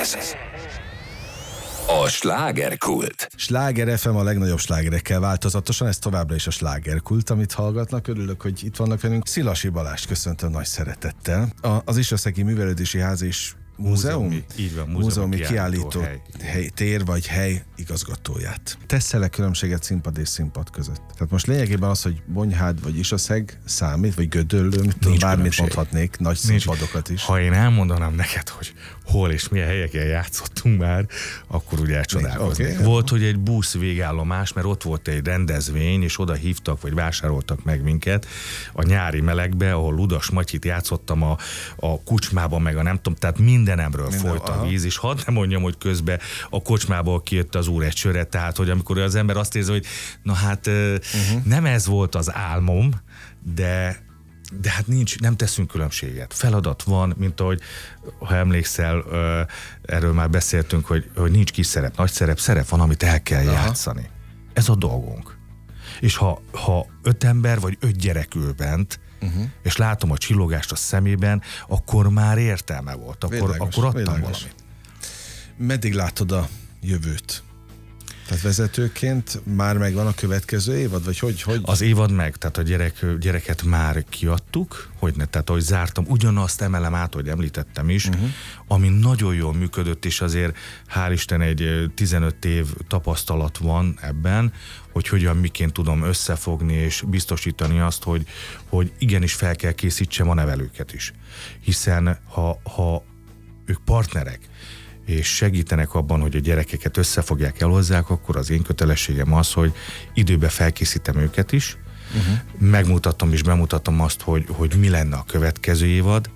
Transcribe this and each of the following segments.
Ez a slágerkult. Sláger FM a legnagyobb slágerekkel változatosan, ez továbbra is a slágerkult, amit hallgatnak. Örülök, hogy itt vannak velünk. Szilasi Balást köszöntöm nagy szeretettel. Az Isyaszegi Művelődési Ház és Múzeum? Így van, múzeumi kiállító tér vagy hely igazgatóját. Teszel-e különbséget színpad és színpad között? Tehát most lényegében az, hogy Bonyhád vagy Isyaszeg számít, vagy Gödöllő, bármit mondhatnék, nagy színpadokat is. Ha én elmondanám neked, hogy hol és milyen helyeken játszottunk már, akkor ugye elcsodálkoznék. Okay. Volt, hogy egy busz végállomás, mert ott volt egy rendezvény, és oda hívtak, vagy vásároltak meg minket a nyári melegbe, ahol Ludas Matyit játszottam a kocsmában, meg a nem tudom, tehát mindenemről folyt a víz, és hadd nem mondjam, hogy közben a kocsmából kijött az úr egy söret, tehát, hogy amikor az ember azt érzi, hogy na hát nem ez volt az álmom, de hát nem teszünk különbséget. Feladat van, mint ahogy, ha emlékszel, erről már beszéltünk, hogy nincs kis szerep, nagy szerep van, amit el kell játszani. Ez a dolgunk. És ha 5 ember vagy 5 gyerek ül bent, és látom a csillogást a szemében, akkor már értelme volt. Akkor adtam valamit. Meddig látod a jövőt? Tehát vezetőként már megvan a következő évad, vagy hogy? Az évad meg, tehát a gyereket már kiadtuk, tehát ahogy zártam, ugyanazt emelem át, hogy említettem is, ami nagyon jól működött, és azért hál' Isten egy 15 év tapasztalat van ebben, hogy hogyan miként tudom összefogni és biztosítani azt, hogy igenis fel kell készítsem a nevelőket is. Hiszen ha ők partnerek, és segítenek abban, hogy a gyerekeket összefogják, elhozzák, akkor az én kötelességem az, hogy időben felkészítem őket is, megmutatom és bemutatom azt, hogy mi lenne a következő évad,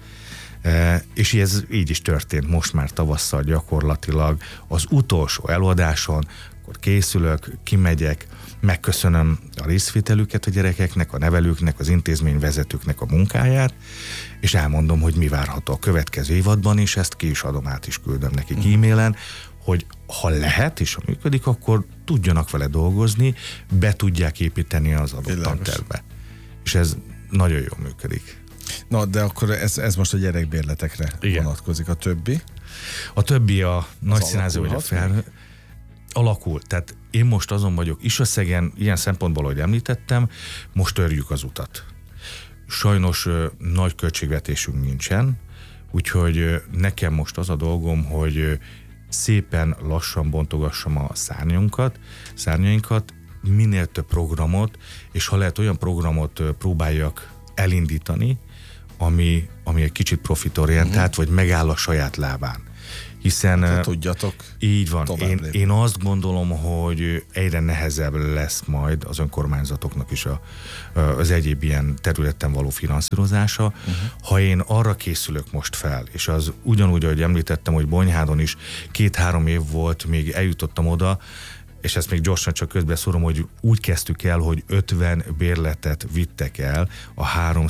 és ez így is történt most már tavasszal gyakorlatilag. Az utolsó előadáson, akkor készülök, kimegyek, megköszönöm a részvételüket a gyerekeknek, a nevelőknek, az intézményvezetőknek a munkáját, és elmondom, hogy mi várható a következő évadban, és ezt ki is adom, át is küldöm nekik e-mailen, hogy ha lehet, és ha működik, akkor tudjanak vele dolgozni, be tudják építeni az adott tantervbe. És ez nagyon jól működik. Na, de akkor ez most a gyerekbérletekre vonatkozik. A többi? A többi a nagyszínházó vagy a fel... Alakul. Tehát én most azon vagyok, Isyaszegen, ilyen szempontból, ahogy említettem, most törjük az utat. Sajnos nagy költségvetésünk nincsen, úgyhogy nekem most az a dolgom, hogy szépen lassan bontogassam a szárnyainkat, minél több programot, és ha lehet olyan programot próbáljak elindítani, ami egy kicsit profitorientált, vagy megáll a saját lábán. Hiszen tudjatok. Így van. Én azt gondolom, hogy egyre nehezebb lesz majd az önkormányzatoknak is az egyéb ilyen területen való finanszírozása. Ha én arra készülök most fel, és az ugyanúgy, ahogy említettem, hogy Bonyhádon is 2-3 év volt, még eljutottam oda, és ezt még gyorsan csak közbeszúrom, hogy úgy kezdtük el, hogy 50 bérletet vittek el a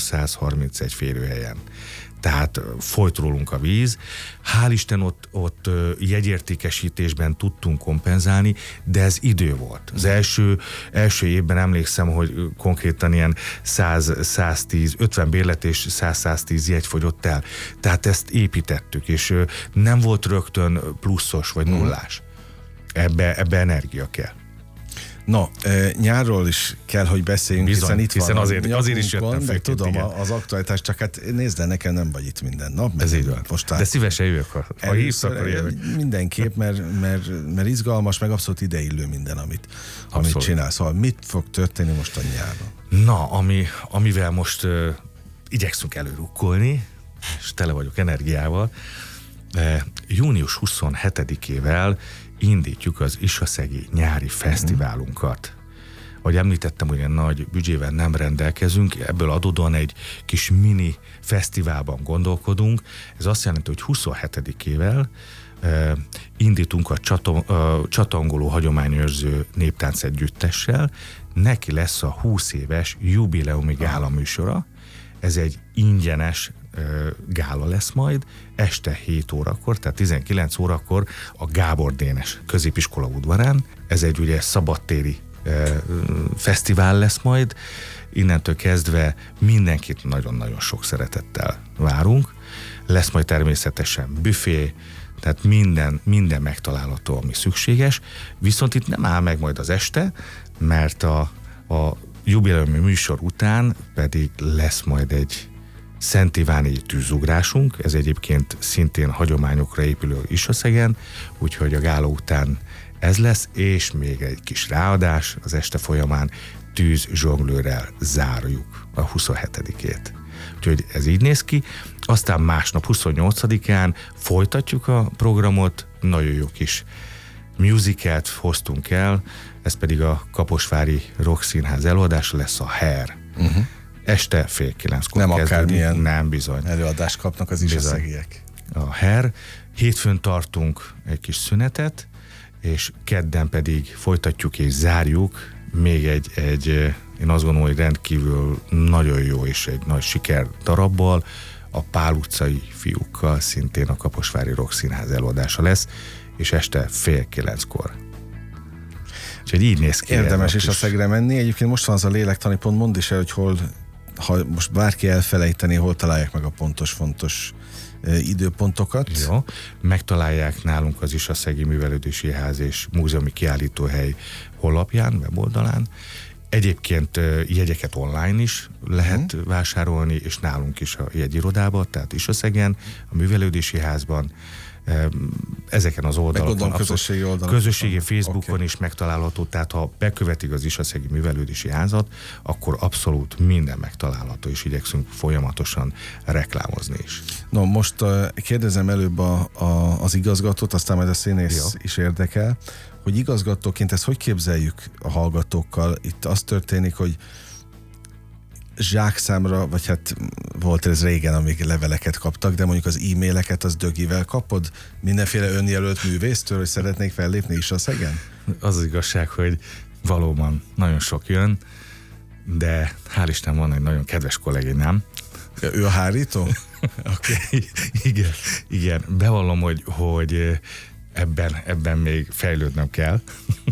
331 férőhelyen. Tehát folyt rólunk a víz. Hál' Isten ott jegyértékesítésben tudtunk kompenzálni, de ez idő volt. Az első évben emlékszem, hogy konkrétan ilyen 100-110, 50 bérlet és 100-110 jegy fogyott el. Tehát ezt építettük, és nem volt rögtön pluszos vagy nullás. Ebbe energia kell. No, nyárról is kell, hogy beszéljünk, bizony, hiszen azért is jöttem fel. Tudom, az aktualitás, csak hát nézd, nekem nem vagy itt minden nap. Ez így van. De szívesen jövök, ha hívsz, akkor jövök. Mindenképp, mert izgalmas, meg abszolút ideillő minden, amit csinálsz. Szóval mit fog történni most a nyáron? Na, amivel most igyekszünk előrukkolni, és tele vagyok energiával, június 27-ével indítjuk az Isyaszegi nyári fesztiválunkat. Ahogy említettem, hogy ilyen nagy büdzsével nem rendelkezünk, ebből adódóan egy kis mini fesztiválban gondolkodunk. Ez azt jelenti, hogy 27-ével indítunk a csatangoló hagyományőrző néptánc együttessel. Neki lesz a 20 éves jubileumi gála műsora. Ez egy ingyenes gála lesz majd, este 7 órakor, tehát 19 órakor a Gábor Dénes középiskola udvarán. Ez egy ugye szabadtéri fesztivál lesz majd. Innentől kezdve mindenkit nagyon-nagyon sok szeretettel várunk. Lesz majd természetesen büfé, Tehát minden megtalálható, ami szükséges, viszont itt nem áll meg majd az este, mert a jubileumi műsor után pedig lesz majd egy Szent Iváni tűzugrásunk, ez egyébként szintén hagyományokra épülő Isoszegen, úgyhogy a gála után ez lesz, és még egy kis ráadás, az este folyamán tűzzsonglőrrel zárjuk a 27-ét. Úgyhogy ez így néz ki. Aztán másnap 28-án folytatjuk a programot, nagyon jó kis musicalt hoztunk el, ez pedig a Kaposvári Rock Színház előadása lesz, a Hair. Este 8:30-kor nem kezdődik. akármilyen Nem, bizony. előadást kapnak az isaszegiek. A Hair. Hétfőn tartunk egy kis szünetet, és kedden pedig folytatjuk és zárjuk még egy én azt gondolom, hogy rendkívül nagyon jó és egy nagy siker darabbal, a Pál utcai fiúkkal, szintén a Kaposvári Rock Színház előadása lesz, és este 8:30-kor. Úgyhogy így néz ki. Érdemes is a Szegre menni. Egyébként most van az a lélektani pont, mondd is el, hogy hol, ha most bárki elfelejteni, hol találják meg a fontos időpontokat. Jó, megtalálják nálunk az Isoszegi Művelődési Ház és Múzeumi Kiállítóhely honlapján, weboldalán. Egyébként jegyeket online is lehet vásárolni, és nálunk is a jegyirodában, tehát Isoszegen, a Művelődési Házban, ezeken az oldalakon, közösségi Facebookon is megtalálható, tehát ha bekövetik az Isoszegi Művelődési Házat, akkor abszolút minden megtalálható, és igyekszünk folyamatosan reklámozni is. No, most kérdezem előbb az igazgatót, aztán majd a színész is érdekel, hogy igazgatóként ezt hogy képzeljük a hallgatókkal? Itt az történik, hogy zsákszámra, vagy hát volt ez régen, amíg leveleket kaptak, de mondjuk az e-maileket az dögivel kapod? Mindenféle önjelölt művésztől, hogy szeretnék fellépni Isoszegen? Az igazság, hogy valóban nagyon sok jön, de hál' Isten van egy nagyon kedves kollégám. Ja, ő a hárító? Okay. Igen. Bevallom, hogy ebben még fejlődnöm kell.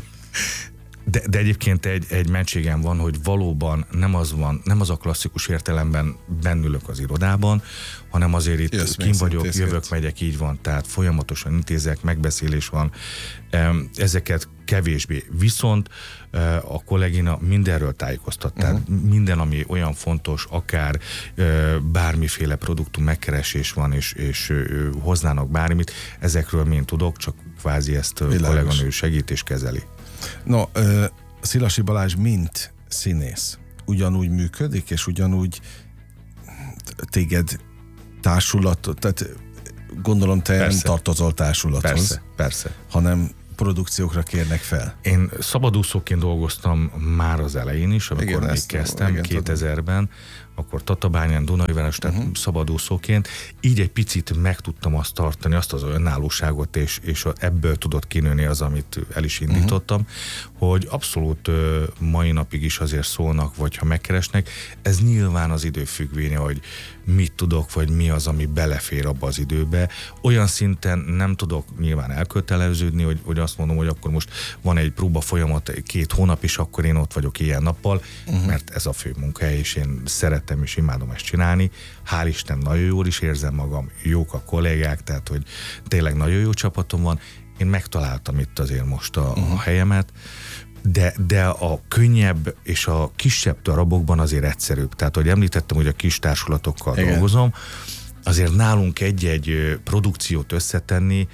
De egyébként egy mentségem van, hogy valóban nem az a klasszikus értelemben bennülök az irodában, hanem azért itt kint vagyok, jövök, megyek, így van, tehát folyamatosan intézek, megbeszélés van, ezeket kevésbé. Viszont a kollégina mindenről tájékoztat, tehát minden, ami olyan fontos, akár bármiféle produktum megkeresés van, és hoznának bármit, ezekről mind tudok, csak kvázi ezt a kolléganő segít és kezeli. No, Szilasi Balázs mint színész ugyanúgy működik, és ugyanúgy téged társulatot, tehát gondolom te nem tartozol társulathoz. Persze. Hanem produkciókra kérnek fel. Én szabadúszóként dolgoztam már az elején is, amikor még kezdtem, 2000-ben, akkor Tatabányán, Dunajváros, tehát szabadúszóként. Így egy picit meg tudtam azt tartani, azt az önállóságot, és ebből tudott kinőni az, amit el is indítottam, hogy abszolút mai napig is azért szólnak, vagy ha megkeresnek. Ez nyilván az idő függvénye, hogy mit tudok, vagy mi az, ami belefér abba az időbe. Olyan szinten nem tudok nyilván elköteleződni, hogy azt mondom, hogy akkor most van egy próba folyamat 2 hónap, és akkor én ott vagyok éjjel-nappal, mert ez a fő munkahely, és én szeretem és imádom ezt csinálni. Hál' Isten, nagyon jól is érzem magam, jók a kollégák, tehát hogy tényleg nagyon jó csapatom van. Én megtaláltam itt azért most a helyemet, de a könnyebb és a kisebb darabokban azért egyszerűbb. Tehát, hogy említettem, hogy a kis társulatokkal dolgozom, azért nálunk egy-egy produkciót összetenni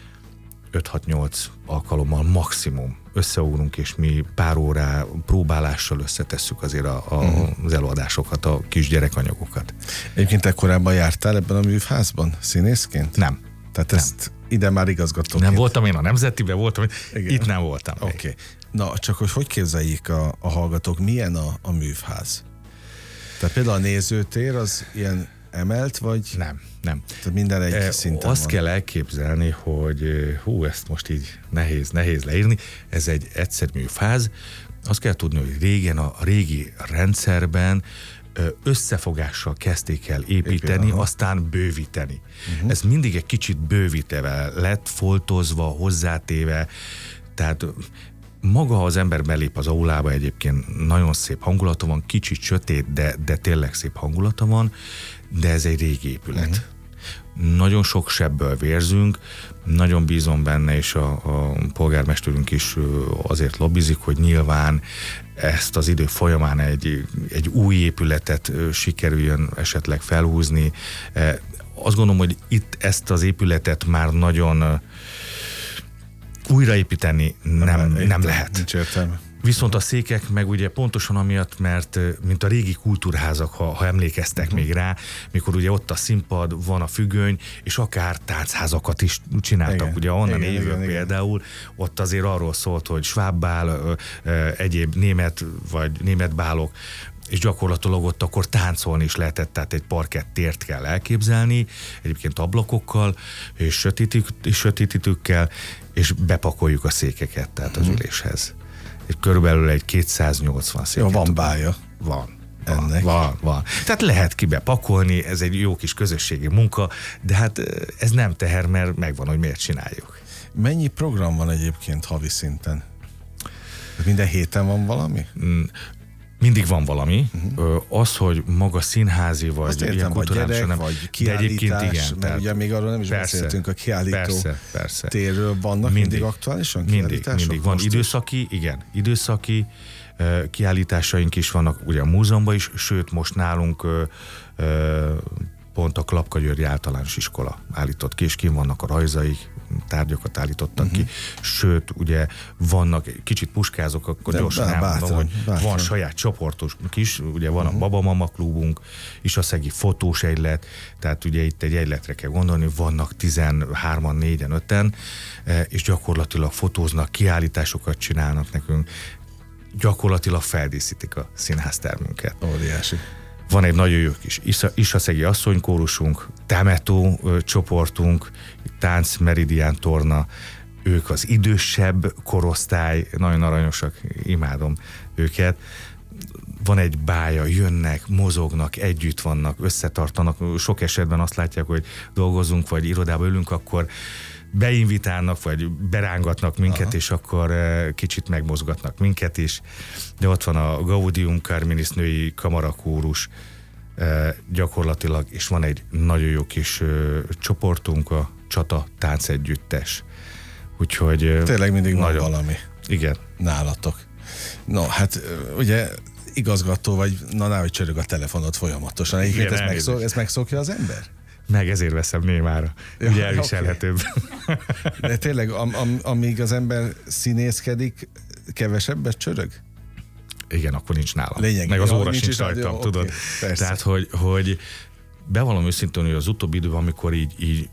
5-6-8 alkalommal maximum összeugrunk, és mi pár órá próbálással összetesszük azért az előadásokat, a kis gyerekanyagokat. Egyébként te korábban jártál ebben a művházban színészként? Nem. Tehát ezt ide már igazgatóként. Nem voltam én a Nemzetiben, voltam, itt nem voltam. Oké. Na, csak hogy képzeljék a hallgatók, milyen a művház? Tehát például a nézőtér az ilyen emelt, vagy? Nem. Tehát minden egy szinten azt van. kell elképzelni, hogy ezt most így nehéz leírni, ez egy egyszerű műfáz. Azt kell tudni, hogy régen a régi rendszerben összefogással kezdték el építeni, aztán bővíteni. Ez mindig egy kicsit bővítve lett, foltozva, hozzátéve, tehát maga az ember belép az aulába, egyébként nagyon szép hangulata van, kicsit sötét, de tényleg szép hangulata van, de ez egy régi épület. Nagyon sok sebből vérzünk, nagyon bízom benne, és a polgármesterünk is azért lobbizik, hogy nyilván ezt az idő folyamán egy új épületet sikerüljön esetleg felhúzni. Azt gondolom, hogy itt ezt az épületet már nagyon újraépíteni nem lehet. Nincs értelme. Viszont a székek meg ugye pontosan amiatt, mert mint a régi kultúrházak, ha emlékeztek még rá, mikor ugye ott a színpad, van a függöny, és akár táncházakat is csináltak. Igen. Ugye onnan évek például, ott azért arról szólt, hogy svábbál, egyéb német bálok, és gyakorlatilag ott akkor táncolni is lehetett, tehát egy parkett tért kell elképzelni, egyébként ablakokkal és sötétítőkkel, és bepakoljuk a székeket, tehát az üléshez. Körülbelül egy 280 széket. Jó, van bája. Van. Ennek. Van. Tehát lehet kibe pakolni, ez egy jó kis közösségi munka, de hát ez nem teher, mert megvan, hogy miért csináljuk. Mennyi program van egyébként havi szinten? Minden héten van valami? Mindig van valami. Az, hogy maga színházi, vagy ilyen kulturális, vagy kiállítás, igen, mert ugye még arról nem is beszéltünk, a kiállító térről vannak mindig aktuálisan mindig van időszaki kiállításaink is vannak, ugye a múzeumban is, sőt most nálunk pont a Klapka Györgyi Általános Iskola állított ki, és kint vannak a rajzaik, tárgyakat állítottak ki, sőt, ugye vannak, kicsit puskázok, akkor de gyorsan elmondom, hogy van saját csoportunk is, ugye van a Babamama klubunk, és a szegi fotós egylet, tehát ugye itt egy egyletre kell gondolni, vannak 13-an, 4-en, 5-en, és gyakorlatilag fotóznak, kiállításokat csinálnak nekünk, gyakorlatilag feldíszítik a színháztermünket. Óriási. Van egy nagyon jó kis isaszegi asszonykórusunk, Temetó csoportunk, Tánc Meridián Torna, ők az idősebb korosztály, nagyon aranyosak, imádom őket. Van egy bája, jönnek, mozognak, együtt vannak, összetartanak. Sok esetben azt látják, hogy dolgozunk, vagy irodába ülünk, akkor beinvitálnak, vagy berángatnak minket, és akkor kicsit megmozgatnak minket is. De ott van a Gaudium Carminis női kamarakórus gyakorlatilag, és van egy nagyon jó kis csoportunk, a Csata Táncegyüttes. Úgyhogy tényleg mindig nagyon, van valami. Igen. Nálatok. No, hát ugye igazgató vagy, hogy csörög a telefonod folyamatosan. Egyébként ezt megszokja az ember? Meg ezért veszem némára. Ugye elviselhetőbb. Okay. De tényleg, amíg az ember színészkedik, kevesebbet csörög? Igen, akkor nincs nála. Lényeg, meg az óra sincs rajtam, tudod. Okay, tehát, hogy bevallom őszintén, hogy az utóbbi időben, amikor így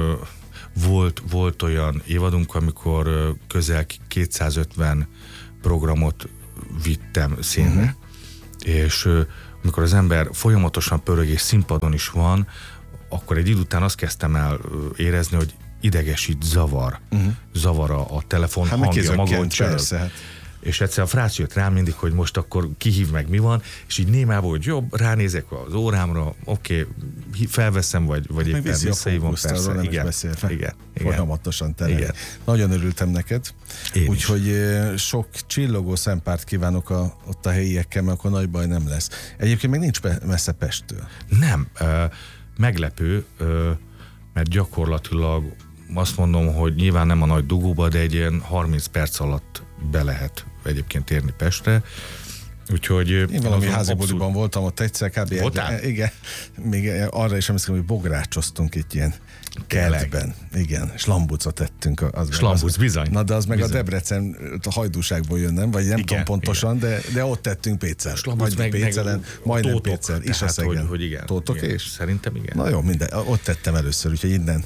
volt olyan évadunk, amikor közel 250 programot vittem színre. És amikor az ember folyamatosan pörög és színpadon is van, akkor egy idő után azt kezdtem el érezni, hogy idegesít, zavar a telefon hangja, maga, hogy csörög. És egyszer a frác jött rám mindig, hogy most akkor kihív meg, mi van, és így némából, hogy jobb, ránézek az órámra, oké, felveszem, vagy éppen visszahívom, persze. Igen. Folyamatosan tele. Nagyon örültem neked. Úgyhogy sok csillogó szempárt kívánok ott a helyiekkel, mert akkor nagy baj nem lesz. Egyébként még nincs messze Pesttől. Nem. Meglepő, mert gyakorlatilag azt mondom, hogy nyilván nem a nagy dugóba, de egy ilyen 30 perc alatt be lehet egyébként érni Pestre. Úgyhogy én valami házi buliban voltam ott egyszer, kb. Igen. Még arra is emlékszem, hogy bográcsoztunk itt ilyen kertben. Igen, slambucot tettünk. Slambuc, bizony. Na de az meg bizony. A Debrecen a Hajdúságból jön, nem? Vagy nem tudom pontosan, de ott tettünk pécel. Slambuc meg Pécelen, majdnem Pécel. Isaszegen. Hogy igen. Tótok és? Szerintem igen. Na jó, minden. Ott tettem először, úgyhogy innen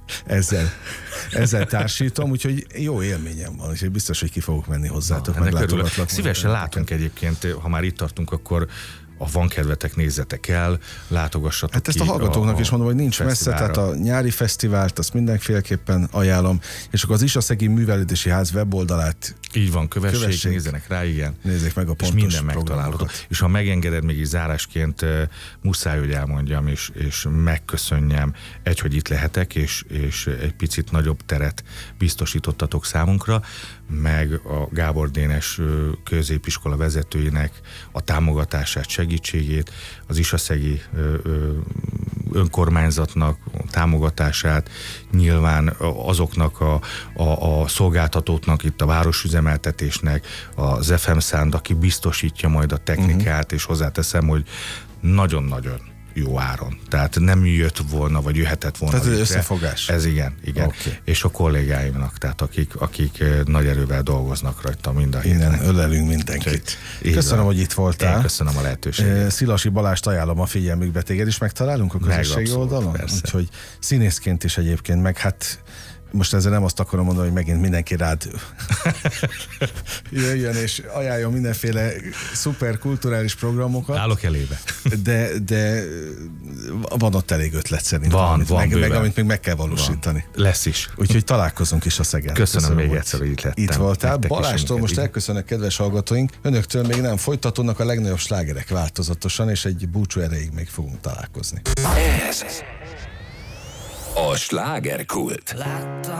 ezzel társítom, úgyhogy jó élményem van, úgyhogy biztos, hogy ki fogok menni hozzátok, meglátogatlak. Szívesen látunk egyébként, ha már itt tartunk, akkor ha van kedvetek, nézzetek el, látogassatok hát ki. Ezt a hallgatóknak is mondom, hogy nincs fesztiválra. messze, tehát a nyári fesztivált, azt mindenféleképpen ajánlom, és akkor az Isaszegi Művelődési Ház weboldalát így van, kövessék, nézzenek rá, igen. Nézzék meg a pontos és minden megtalálható. És ha megengeded, még így zárásként muszáj, hogy elmondjam, és megköszönjem, hogy itt lehetek, és egy picit nagyobb teret biztosítottatok számunkra, meg a Gábor Dénes középiskola vezetőinek a támogatását, segítségét, az Isaszegi önkormányzatnak támogatását, nyilván azoknak a szolgáltatóknak, itt a városüzemeltetésnek, az FM Sound, aki biztosítja majd a technikát, és hozzáteszem, hogy nagyon-nagyon jó áron. Tehát nem jött volna, vagy jöhetett volna. Tehát összefogás. Ez igen. Okay. És a kollégáimnak, tehát akik nagy erővel dolgoznak rajta mind a héten. Innen ölelünk mindenkit. Köszönöm, hogy itt voltál. Én köszönöm a lehetőséget. Szilasi Balást ajánlom a figyelmükbe, téged is megtalálunk a közösségi oldalon? Persze. Úgyhogy színészként is egyébként, meg hát most ezzel nem azt akarom mondani, hogy megint mindenki rád jöjjön és ajánljon mindenféle szuper kulturális programokat. Állok elébe. De van ott elég ötlet szerintem. Van meg amit még meg kell valósítani. Van. Lesz is. Úgyhogy találkozunk is a Szegen. Köszönöm még egyszer, hogy itt lettem. Itt voltál. Nektek Balástól most elköszönök, kedves hallgatóink. Önöktől még nem folytatódnak a legnagyobb slágerek változatosan, és egy búcsú erejéig még fogunk találkozni. Ez a slágerkult.